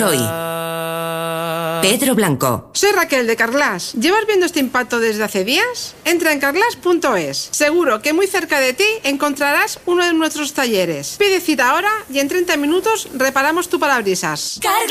soy Pedro Blanco. Soy Raquel de Carglass. ¿Llevas viendo este impacto desde hace días? Entra en carglass.es. Seguro que muy cerca de ti encontrarás uno de nuestros talleres. Pide cita ahora y en 30 minutos reparamos tu parabrisas.